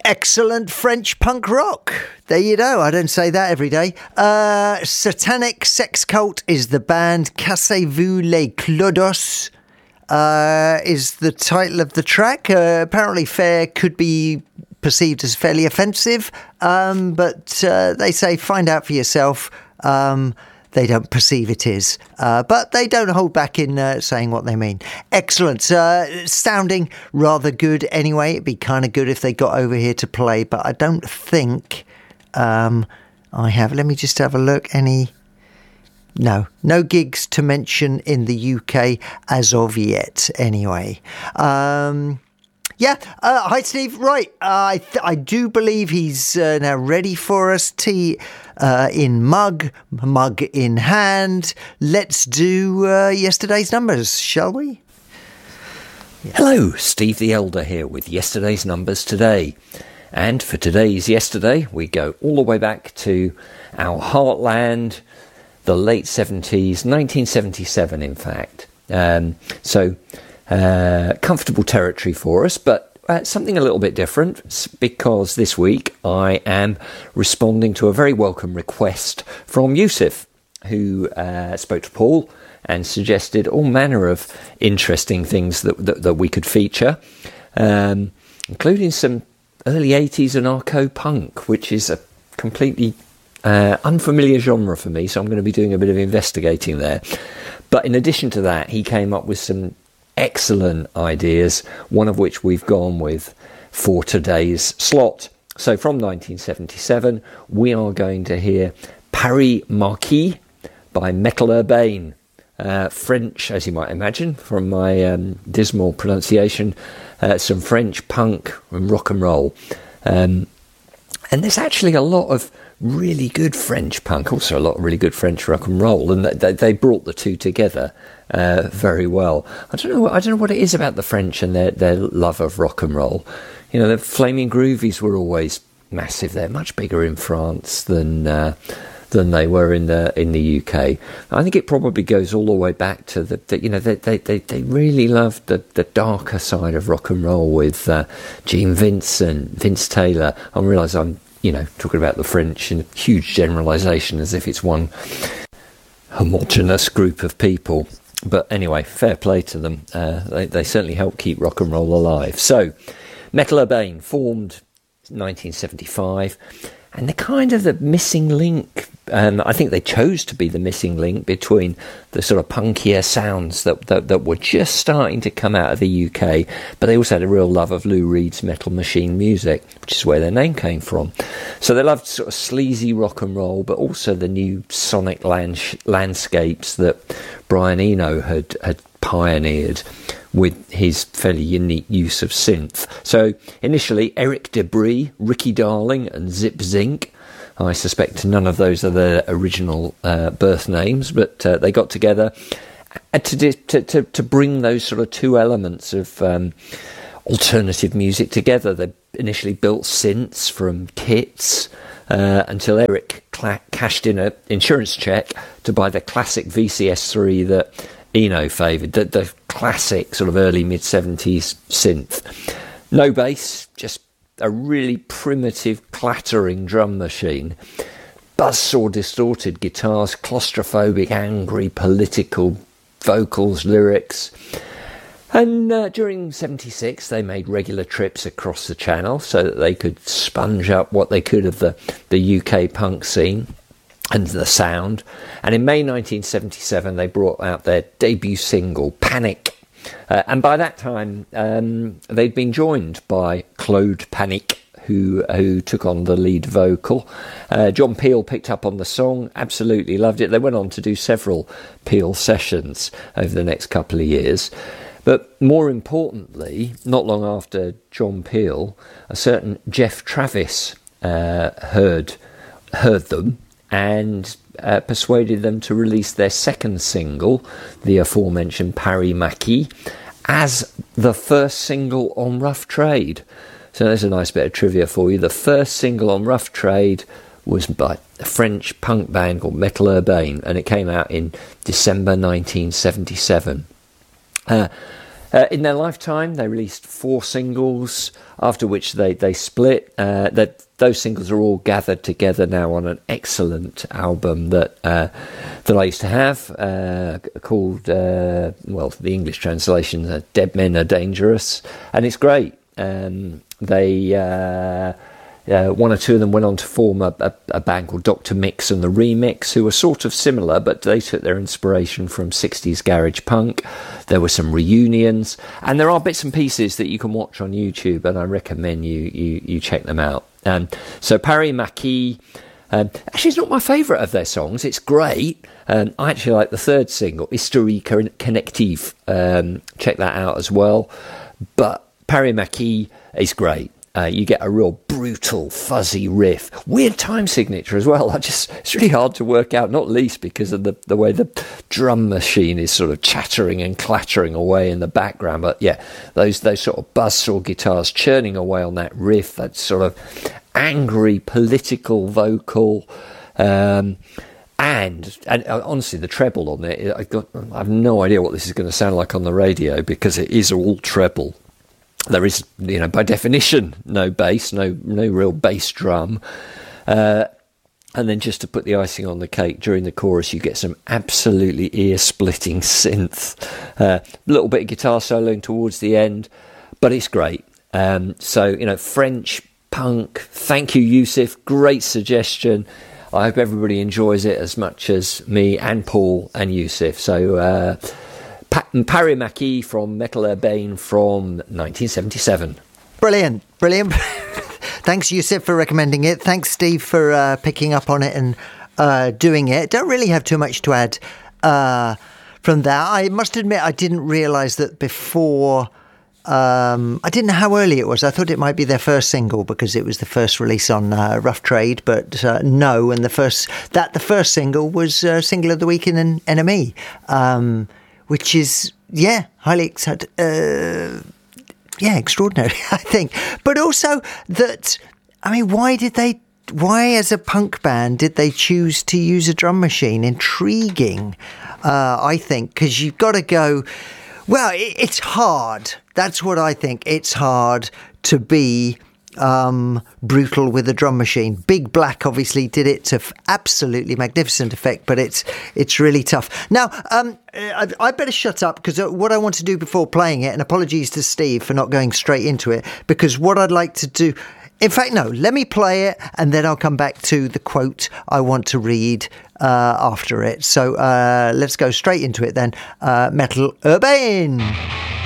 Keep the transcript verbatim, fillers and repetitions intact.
Excellent French punk rock. There you go. I don't say that every day. Uh, Satanic Sex Cult is the band. Cassez-vous les clodos uh, is the title of the track. Uh, apparently Fair could be perceived as fairly offensive, um, but uh, they say find out for yourself. Um, They don't perceive it is. Uh, but they don't hold back in uh, saying what they mean. Excellent. Uh, sounding rather good anyway. It'd be kind of good if they got over here to play. But I don't think um, I have. Let me just have a look. Any... No. No gigs to mention in the U K as of yet anyway. Um... Yeah, uh, hi Steve. Right, uh, I th- I do believe he's uh, now ready for us. Tea uh, in mug, mug in hand. Let's do uh, yesterday's numbers, shall we? Yeah. Hello, Steve the Elder here with yesterday's numbers today. And for today's yesterday, we go all the way back to our heartland, the late seventies, nineteen seventy-seven in fact. Um, so... Uh, comfortable territory for us, but uh, something a little bit different, because this week I am responding to a very welcome request from Yusuf, who uh, spoke to Paul and suggested all manner of interesting things that that, that we could feature, um, including some early eighties anarcho-punk, which is a completely uh, unfamiliar genre for me, so I'm going to be doing a bit of investigating there. But in addition to that, he came up with some excellent ideas, one of which we've gone with for today's slot. So from nineteen seventy-seven, we are going to hear Paris Marquis by Metal Urbane. Uh, French, as you might imagine, from my um, dismal pronunciation, uh, some French punk and rock and roll. Um, and there's actually a lot of really good French punk, also a lot of really good French rock and roll, and they, they brought the two together uh, very well. I don't know. I don't know what it is about the French and their, their love of rock and roll. You know, the Flaming Groovies were always massive. They're much bigger in France than uh, than they were in the in the U K. I think it probably goes all the way back to the, the you know they they they, they really loved the, the darker side of rock and roll with uh, Gene Vincent, Vince Taylor. I realise I'm you know talking about the French in huge generalisation as if it's one homogenous group of people. But anyway, fair play to them. Uh, they, they certainly helped keep rock and roll alive. So, Metal Urbane, formed nineteen seventy-five, and they're kind of the missing link. Um, I think they chose to be the missing link between the sort of punkier sounds that, that that were just starting to come out of the U K, but they also had a real love of Lou Reed's Metal Machine music, which is where their name came from. So they loved sort of sleazy rock and roll, but also the new sonic land- landscapes that Brian Eno had, had pioneered with his fairly unique use of synth. So initially, Eric Debris, Ricky Darling, and Zip Zinc. I suspect none of those are their original uh, birth names, but uh, they got together to, to to to bring those sort of two elements of um, alternative music together. They initially built synths from kits uh, until Eric cla- cashed in an insurance check to buy the classic V C S three that Eno favoured, the, the classic sort of early mid-seventies synth. No bass, just a really primitive clattering drum machine, buzzsaw distorted guitars, claustrophobic, angry, political vocals, lyrics. And uh, during seventy-six, they made regular trips across the channel so that they could sponge up what they could of the, the U K punk scene and the sound. And in May nineteen seventy-seven, they brought out their debut single, Panic. Uh, and by that time, um, they'd been joined by Claude Panic, who who took on the lead vocal. Uh, John Peel picked up on the song, absolutely loved it. They went on to do several Peel sessions over the next couple of years. But more importantly, not long after John Peel, a certain Jeff Travis uh, heard heard them and uh, persuaded them to release their second single, the aforementioned Paris Marquis, as the first single on Rough Trade. So there's a nice bit of trivia for you. The first single on Rough Trade was by a French punk band called Metal Urbane, and it came out in December nineteen seventy-seven. Uh, Uh, in their lifetime, they released four singles, after which they, they split. Uh, that those singles are all gathered together now on an excellent album that uh, that I used to have, uh, called, uh, well, the English translation, uh, Dead Men Are Dangerous, and it's great. Um, they... Uh, Uh, one or two of them went on to form a, a, a band called Doctor Mix and the Remix, who were sort of similar, but they took their inspiration from sixties garage punk. There were some reunions, and there are bits and pieces that you can watch on YouTube, and I recommend you you, you check them out. Um, so Paris Maquis, um, actually, it's not my favourite of their songs. It's great. Um, I actually like the third single, Historie Connective. Um, check that out as well. But Paris Maquis is great. Uh, you get a real brutal, fuzzy riff. Weird time signature as well. I just It's really hard to work out, not least because of the, the way the drum machine is sort of chattering and clattering away in the background. But yeah, those those sort of buzzsaw guitars churning away on that riff, that sort of angry political vocal. Um, and, and uh, honestly, the treble on it, I, got, I have no idea what this is going to sound like on the radio because it is all treble. There is, you know, by definition, no bass, no no real bass drum. Uh, and then just to put the icing on the cake, during the chorus, you get some absolutely ear-splitting synth. A uh, little bit of guitar soloing towards the end, but it's great. Um, so, you know, French punk. Thank you, Yusuf. Great suggestion. I hope everybody enjoys it as much as me and Paul and Yusuf. So... Uh, Paris Maquis from Metal Urbane from nineteen seventy-seven. Brilliant, brilliant. Thanks, Yusuf, for recommending it. Thanks, Steve, for uh, picking up on it and uh, doing it. Don't really have too much to add uh, from that. I must admit, I didn't realise that before... Um, I didn't know how early it was. I thought it might be their first single because it was the first release on uh, Rough Trade, but uh, no. And the first that the first single was uh, Single of the Week in an N M E. Um Which is, yeah, highly excited, uh, yeah, extraordinary, I think. But also that, I mean, why did they, why as a punk band did they choose to use a drum machine? Intriguing, uh, I think, because you've got to go, well, it, it's hard. That's what I think. It's hard to be um, brutal with a drum machine. Big Black obviously did it to f- absolutely magnificent effect, but it's it's really tough. Now, um, I, I better shut up because what I want to do before playing it, and apologies to Steve for not going straight into it, because what I'd like to do, in fact, no, let me play it and then I'll come back to the quote I want to read uh, after it. So uh, let's go straight into it then. Uh, Metal Urbane.